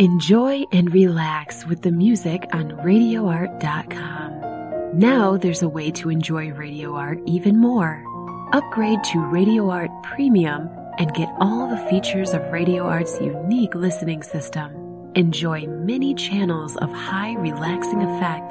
Enjoy and relax with the music on RadioArt.com. Now there's a way to enjoy Radio Art even more. Upgrade to Radio Art Premium and get all the features of Radio Art's unique listening system. Enjoy many channels of high relaxing effects